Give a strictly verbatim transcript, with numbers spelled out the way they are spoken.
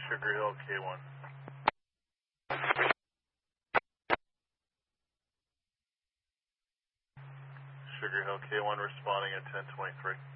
Sugar Hill K one. Sugar Hill K one responding at ten twenty-three.